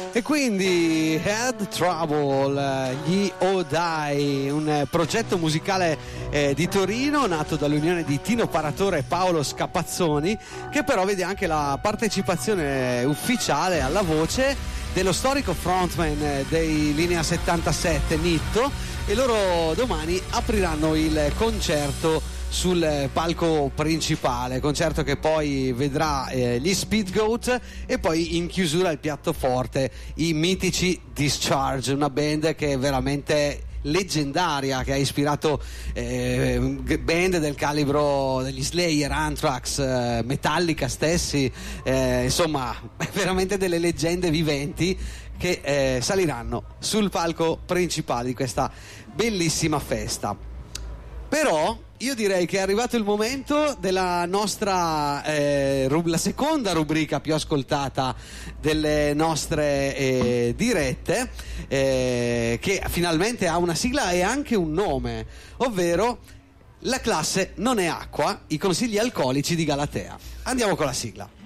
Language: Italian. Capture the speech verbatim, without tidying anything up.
E quindi Had Trouble, gli Odai, un progetto musicale eh, di Torino nato dall'unione di Tino Paratore e Paolo Scapazzoni, che però vede anche la partecipazione ufficiale alla voce dello storico frontman dei Linea settantasette Nitto, e loro domani apriranno il concerto sul palco principale, concerto che poi vedrà eh, gli Speedgoat e poi in chiusura il piatto forte, i mitici Discharge, una band che è veramente leggendaria, che ha ispirato eh, band del calibro degli Slayer, Anthrax, eh, Metallica stessi, eh, insomma veramente delle leggende viventi che eh, saliranno sul palco principale di questa bellissima festa. Però io direi che è arrivato il momento della nostra eh, rub- la seconda rubrica più ascoltata delle nostre eh, dirette, eh, che finalmente ha una sigla e anche un nome, ovvero La classe non è acqua, i consigli alcolici di Galatea. Andiamo con la sigla.